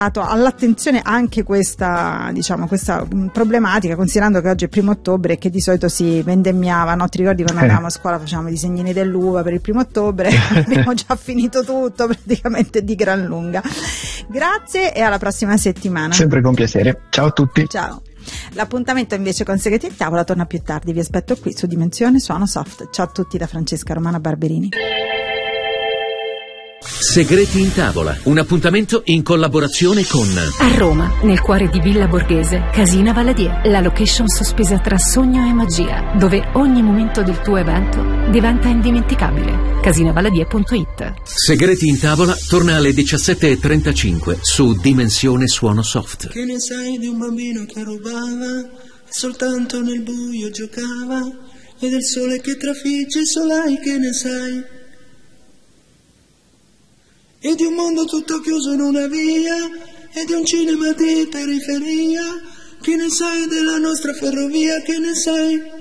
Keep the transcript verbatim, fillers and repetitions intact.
all'attenzione anche questa, diciamo, questa problematica, considerando che oggi è primo ottobre e che di solito si vendemmiava, no? Ti ricordi quando andavamo a scuola, facevamo i disegnini dell'uva per il primo ottobre? Abbiamo già finito tutto praticamente di gran lunga. Grazie e alla prossima settimana. Sempre con piacere. Ciao a tutti. Ciao. L'appuntamento invece con Segreti in Tavola torna più tardi, vi aspetto qui su Dimensione Suono Soft. Ciao a tutti da Francesca Romana Barberini. Segreti in Tavola, un appuntamento in collaborazione con a Roma, nel cuore di Villa Borghese, Casina Valadier, la location sospesa tra sogno e magia, dove ogni momento del tuo evento diventa indimenticabile. Casinavaladier punto it. Segreti in Tavola torna alle diciassette e trentacinque su Dimensione Suono Soft. Che ne sai di un bambino che rubava e soltanto nel buio giocava, e del sole che trafigge solai, che ne sai? E di un mondo tutto chiuso in una via, e di un cinema di periferia, che ne sai della nostra ferrovia, che ne sai?